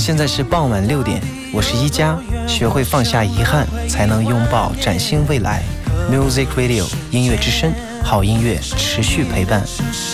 现在是傍晚6点，我是一加，学会放下遗憾，才能拥抱崭新未来。Music Radio 音乐之声，好音乐持续陪伴。